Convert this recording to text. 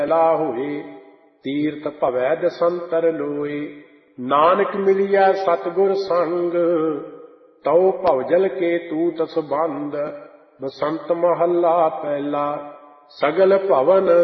ਲਾ ਹੋਏ। ਤੀਰਥ ਭਵੈ ਦਸੰਤਰ ਲੋਏ। ਨਾਨਕ ਮਿਲਿਆ ਸਤਿਗੁਰ ਸੰਗ, ਤਉ ਭਵਜਲ ਕੇ ਤੂਤ ਸੰਬੰਧ। ਬਸੰਤ ਮਹੱਲਾ ਪਹਿਲਾ। ਸਗਲ ਭਵਨ